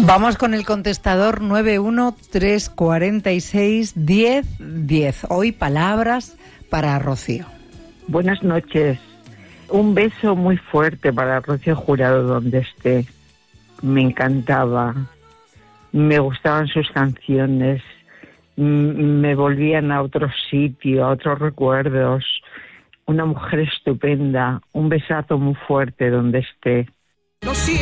Vamos con el contestador 913461010. Hoy palabras para Rocío. Buenas noches. Un beso muy fuerte para Rocío Jurado donde esté. Me encantaba. Me gustaban sus canciones. Me volvían a otro sitio, a otros recuerdos. Una mujer estupenda. Un besazo muy fuerte donde esté.